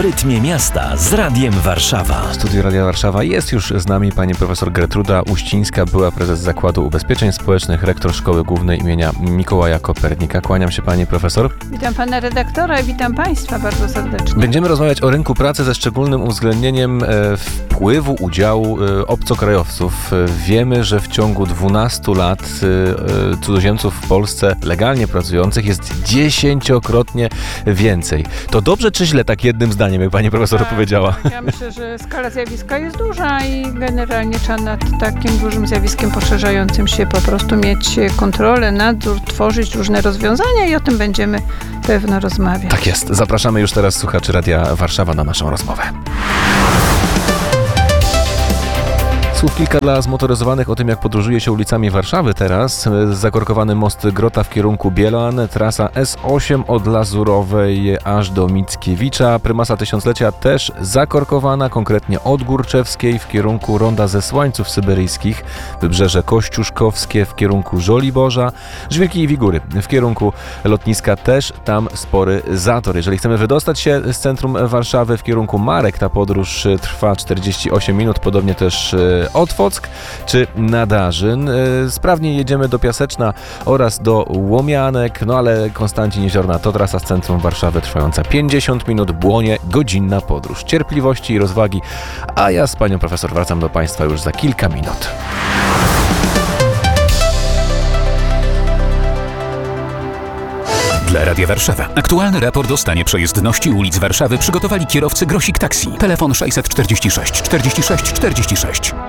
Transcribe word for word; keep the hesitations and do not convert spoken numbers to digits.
rytmie miasta z Radiem Warszawa. W studiu Radia Warszawa jest już z nami pani profesor Gertruda Uścińska, była prezes Zakładu Ubezpieczeń Społecznych, rektor Szkoły Głównej imienia Mikołaja Kopernika. Kłaniam się pani profesor. Witam pana redaktora i witam państwa bardzo serdecznie. Będziemy rozmawiać o rynku pracy ze szczególnym uwzględnieniem e, wpływu, udziału e, obcokrajowców. E, wiemy, że w ciągu dwunastu lat e, e, cudzoziemców w Polsce legalnie pracujących jest dziesięciokrotnie więcej. To dobrze czy źle, tak jednym zdaniem, jak pani profesor tak, powiedziała? Tak, ja myślę, że skala zjawiska jest duża i generalnie trzeba nad takim dużym zjawiskiem poszerzającym się po prostu mieć kontrolę, nadzór, tworzyć różne rozwiązania i o tym będziemy pewno rozmawiać. Tak jest. Zapraszamy już teraz słuchaczy Radia Warszawa na naszą rozmowę. Słów kilka dla zmotoryzowanych o tym, jak podróżuje się ulicami Warszawy teraz. Zakorkowany most Grota w kierunku Bielan, trasa S osiem od Lazurowej aż do Mickiewicza. Prymasa Tysiąclecia też zakorkowana, konkretnie od Górczewskiej w kierunku Ronda ze Słańców Syberyjskich. Wybrzeże Kościuszkowskie w kierunku Żoliborza. Żwirki i Wigury w kierunku lotniska też tam spory zator. Jeżeli chcemy wydostać się z centrum Warszawy w kierunku Marek, ta podróż trwa czterdzieści osiem minut, podobnie też Otwock czy Nadarzyn. Sprawnie jedziemy do Piaseczna oraz do Łomianek, no ale Konstancin Jeziorna to trasa z centrum Warszawy trwająca pięćdziesiąt minut, Błonie godzinna podróż. Cierpliwości i rozwagi, a ja z panią profesor wracam do państwa już za kilka minut. Dla Radia Warszawa. Aktualny raport o stanie przejezdności ulic Warszawy przygotowali kierowcy Grosik Taxi. Telefon sześćset czterdzieści sześć czterdzieści sześć czterdzieści sześć.